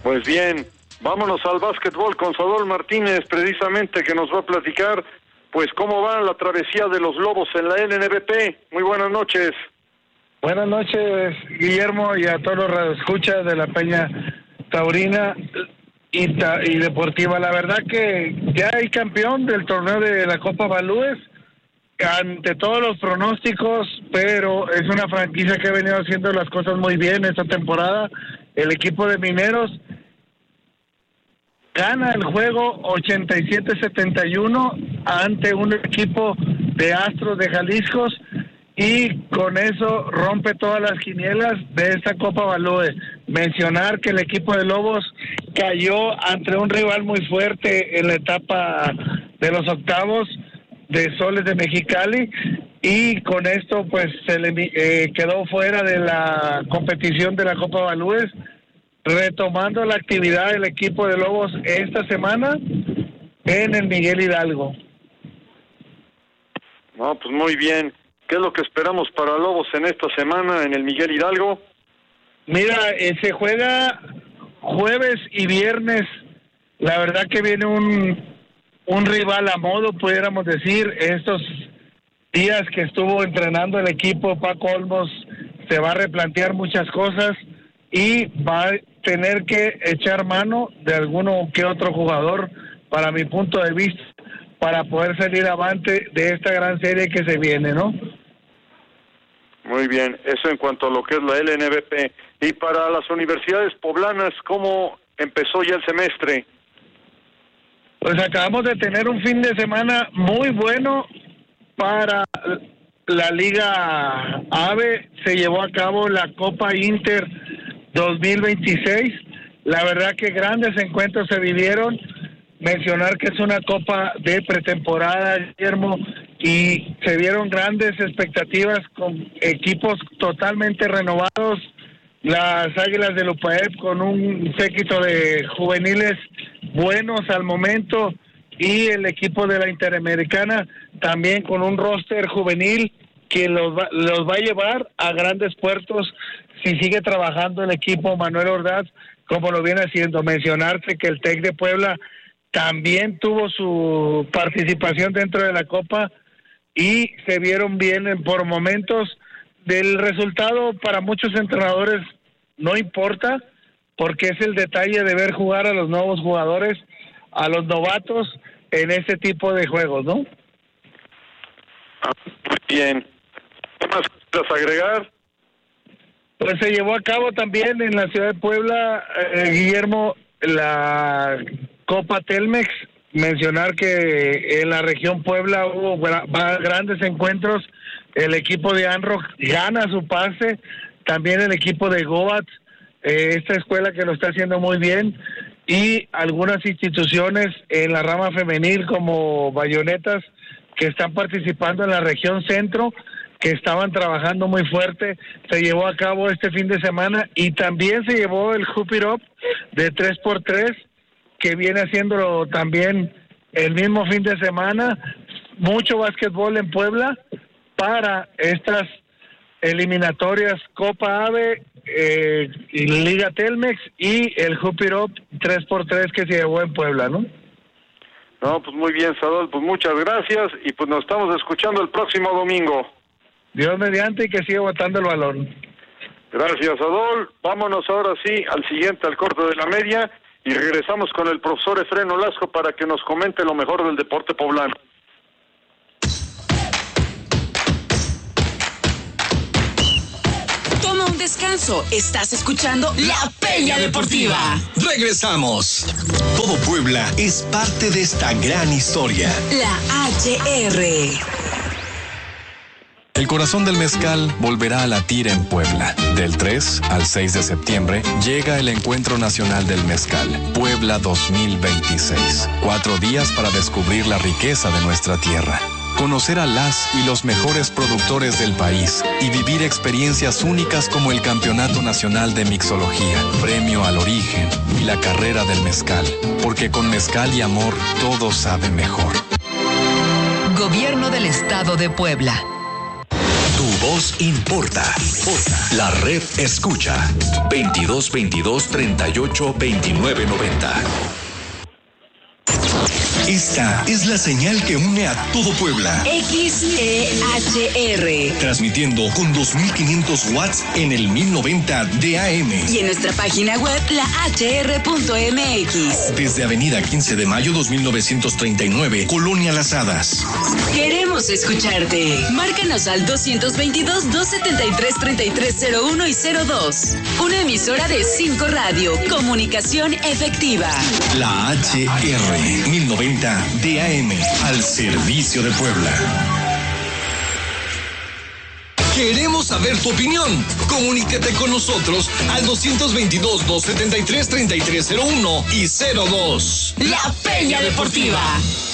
Pues bien, vámonos al básquetbol con Sadol Martínez, precisamente, que nos va a platicar, pues, cómo va la travesía de los Lobos en la LNBP. Muy buenas noches. Buenas noches, Guillermo, y a todos los radioescuchas de la Peña Taurina y Deportiva. La verdad que ya hay campeón del torneo de la Copa Balúes, ante todos los pronósticos, pero es una franquicia que ha venido haciendo las cosas muy bien esta temporada. El equipo de Mineros gana el juego 87-71 ante un equipo de Astros de Jalisco, y con eso rompe todas las quinielas de esta Copa Balúe. Mencionar que el equipo de Lobos cayó ante un rival muy fuerte en la etapa de los octavos de Soles de Mexicali, y con esto pues quedó fuera de la competición de la Copa Balúes, retomando la actividad del equipo de Lobos esta semana en el Miguel Hidalgo. No, pues muy bien. ¿Qué es lo que esperamos para Lobos en esta semana en el Miguel Hidalgo? Mira, se juega jueves y viernes. La verdad que viene un rival a modo, pudiéramos decir. Estos días que estuvo entrenando el equipo, Paco Olmos se va a replantear muchas cosas y va a tener que echar mano de alguno que otro jugador, para mi punto de vista, para poder salir avante de esta gran serie que se viene, ¿no? Muy bien, eso en cuanto a lo que es la LNBP. Y para las universidades poblanas, ¿cómo empezó ya el semestre? Pues acabamos de tener un fin de semana muy bueno para la Liga AVE. Se llevó a cabo la Copa Inter 2026. La verdad que grandes encuentros se vivieron. Mencionar que es una copa de pretemporada, Guillermo, y se vieron grandes expectativas con equipos totalmente renovados. Las Águilas del UPAEP con un séquito de juveniles buenos al momento, y el equipo de la Interamericana también con un roster juvenil que los va a llevar a grandes puertos si sigue trabajando el equipo Manuel Ordaz como lo viene haciendo. Mencionarte que el TEC de Puebla también tuvo su participación dentro de la Copa y se vieron bien por momentos. Del resultado para muchos entrenadores no importa, porque es el detalle de ver jugar a los nuevos jugadores, a los novatos en ese tipo de juegos, ¿no? Muy bien. ¿Qué más quieres agregar? Pues se llevó a cabo también en la ciudad de Puebla, Guillermo, la Copa Telmex. Mencionar que en la región Puebla hubo grandes encuentros. El equipo de Anrock gana su pase, también el equipo de Gobat, esta escuela que lo está haciendo muy bien, y algunas instituciones en la rama femenil como Bayonetas, que están participando en la región centro, que estaban trabajando muy fuerte. Se llevó a cabo este fin de semana, y también se llevó el Hoop It Up de 3x3, que viene haciéndolo también el mismo fin de semana. Mucho básquetbol en Puebla para estas eliminatorias Copa AVE, y Liga Telmex, y el Hoop It Up 3x3 que se llevó en Puebla, ¿no? No, pues muy bien, Sadol, pues muchas gracias, y pues nos estamos escuchando el próximo domingo. Dios mediante, y que siga botando el balón. Gracias, Sadol. Vámonos ahora sí al siguiente, al corte de la media, y regresamos con el profesor Efrén Olasco para que nos comente lo mejor del deporte poblano. Toma un descanso. Estás escuchando La Peña Deportiva. Regresamos. Todo Puebla es parte de esta gran historia. La HR. El corazón del mezcal volverá a latir en Puebla. Del 3 al 6 de septiembre llega el Encuentro Nacional del Mezcal, Puebla 2026. 4 días para descubrir la riqueza de nuestra tierra, conocer a las y los mejores productores del país y vivir experiencias únicas como el Campeonato Nacional de Mixología, Premio al Origen y la Carrera del Mezcal. Porque con mezcal y amor todo sabe mejor. Gobierno del Estado de Puebla. Tu Tu voz importa. La red escucha. 2222-382990. Esta es la señal que une a todo Puebla. XEHR. Transmitiendo con 2500 watts en el 1090 de AM. Y en nuestra página web, lahr.mx. Desde Avenida 15 de Mayo 2939, Colonia Las Hadas. Queremos escucharte. Márcanos al 222-273-3301 y 02. Una emisora de 5 Radio. Comunicación efectiva. La HR 1090 DAM, al servicio de Puebla. Queremos saber tu opinión. Comunícate con nosotros al 222-273-3301 y 02. La Peña Deportiva.